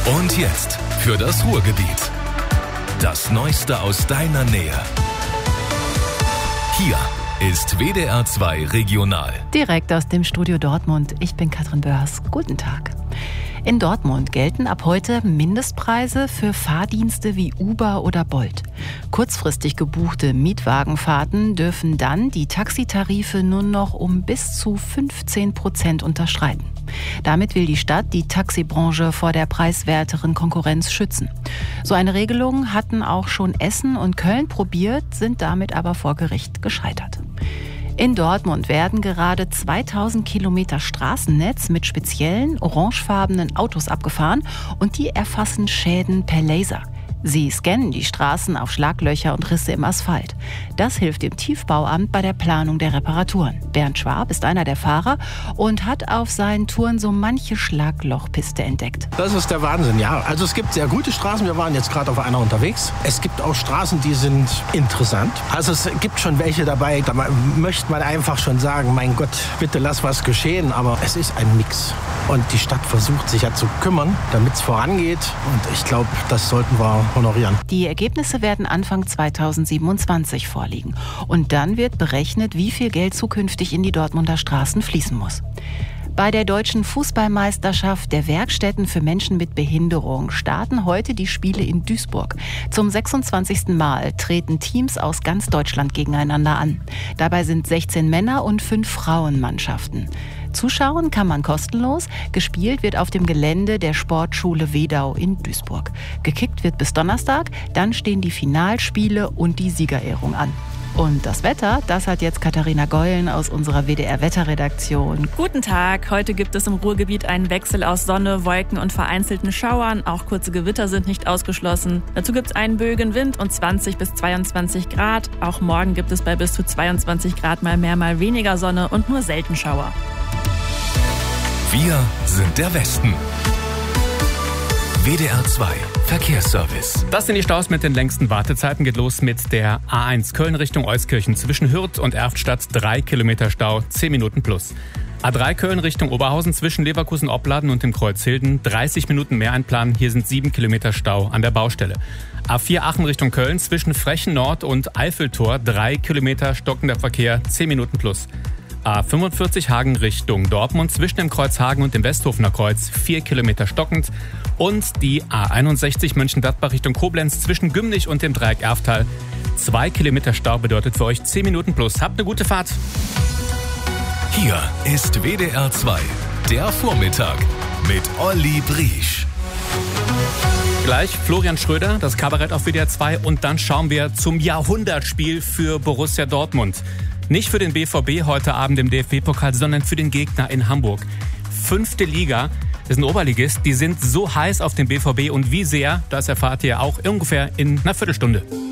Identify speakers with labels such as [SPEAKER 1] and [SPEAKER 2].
[SPEAKER 1] Und jetzt für das Ruhrgebiet. Das Neueste aus deiner Nähe. Hier ist WDR 2 Regional.
[SPEAKER 2] Direkt aus dem Studio Dortmund. Ich bin Katrin Börs. Guten Tag. In Dortmund gelten ab heute Mindestpreise für Fahrdienste wie Uber oder Bolt. Kurzfristig gebuchte Mietwagenfahrten dürfen dann die Taxitarife nur noch um bis zu 15% unterschreiten. Damit will die Stadt die Taxibranche vor der preiswerteren Konkurrenz schützen. So eine Regelung hatten auch schon Essen und Köln probiert, sind damit aber vor Gericht gescheitert. In Dortmund werden gerade 2000 Kilometer Straßennetz mit speziellen orangefarbenen Autos abgefahren und die erfassen Schäden per Laser. Sie scannen die Straßen auf Schlaglöcher und Risse im Asphalt. Das hilft dem Tiefbauamt bei der Planung der Reparaturen. Bernd Schwab ist einer der Fahrer und hat auf seinen Touren so manche Schlaglochpiste entdeckt.
[SPEAKER 3] Das ist der Wahnsinn, ja. Also es gibt sehr gute Straßen. Wir waren jetzt gerade auf einer unterwegs. Es gibt auch Straßen, die sind interessant. Also es gibt schon welche dabei, da möchte man einfach schon sagen, mein Gott, bitte lass was geschehen. Aber es ist ein Mix. Und die Stadt versucht sich ja zu kümmern, damit es vorangeht. Und ich glaube, das sollten wir honorieren.
[SPEAKER 2] Die Ergebnisse werden Anfang 2027 vorliegen. Und dann wird berechnet, wie viel Geld zukünftig in die Dortmunder Straßen fließen muss. Bei der deutschen Fußballmeisterschaft der Werkstätten für Menschen mit Behinderung starten heute die Spiele in Duisburg. Zum 26. Mal treten Teams aus ganz Deutschland gegeneinander an. Dabei sind 16 Männer- und 5 Frauenmannschaften. Zuschauen kann man kostenlos. Gespielt wird auf dem Gelände der Sportschule Wedau in Duisburg. Gekickt wird bis Donnerstag, dann stehen die Finalspiele und die Siegerehrung an. Und das Wetter, das hat jetzt Katharina Geulen aus unserer WDR-Wetterredaktion.
[SPEAKER 4] Guten Tag, heute gibt es im Ruhrgebiet einen Wechsel aus Sonne, Wolken und vereinzelten Schauern. Auch kurze Gewitter sind nicht ausgeschlossen. Dazu gibt es einen böigen Wind und 20 bis 22 Grad. Auch morgen gibt es bei bis zu 22 Grad mal mehr, mal weniger Sonne und nur selten Schauer.
[SPEAKER 1] Wir sind der Westen. WDR 2 Verkehrsservice.
[SPEAKER 5] Das sind die Staus mit den längsten Wartezeiten. Geht los mit der A1 Köln Richtung Euskirchen. Zwischen Hürth und Erftstadt 3 Kilometer Stau, 10 Minuten plus. A3 Köln Richtung Oberhausen zwischen Leverkusen-Opladen und dem Kreuz Hilden 30 Minuten mehr einplanen. Hier sind 7 Kilometer Stau an der Baustelle. A4 Aachen Richtung Köln zwischen Frechen Nord und Eiffeltor 3 Kilometer stockender Verkehr, 10 Minuten plus. A45 Hagen Richtung Dortmund zwischen dem Kreuz Hagen und dem Westhofener Kreuz 4 Kilometer stockend. Und die A61 Mönchengladbach Richtung Koblenz zwischen Gümnich und dem Dreieck Erftal 2 Kilometer Stau bedeutet für euch 10 Minuten plus. Habt eine gute Fahrt.
[SPEAKER 1] Hier ist WDR 2, der Vormittag mit Olli Briesch.
[SPEAKER 5] Gleich Florian Schröder, das Kabarett auf WDR 2 und dann schauen wir zum Jahrhundertspiel für Borussia Dortmund. Nicht für den BVB heute Abend im DFB-Pokal, sondern für den Gegner in Hamburg. 5. Liga, das ist ein Oberligist, die sind so heiß auf den BVB und wie sehr, das erfahrt ihr auch ungefähr in einer Viertelstunde.